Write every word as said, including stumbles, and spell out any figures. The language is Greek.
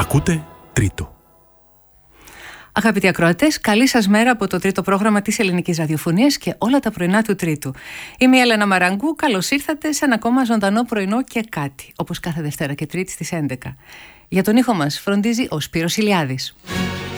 Ακούτε Τρίτο. Αγαπητοί ακροατές, καλή σας μέρα από το τρίτο πρόγραμμα της Ελληνικής Ραδιοφωνίας και όλα τα πρωινά του Τρίτου. Είμαι η Έλενα Μαραγκού, καλώς ήρθατε σε ένα ακόμα ζωντανό πρωινό και κάτι, όπως κάθε Δευτέρα και Τρίτη στις έντεκα. Για τον ήχο μας φροντίζει ο Σπύρος Ηλιάδης.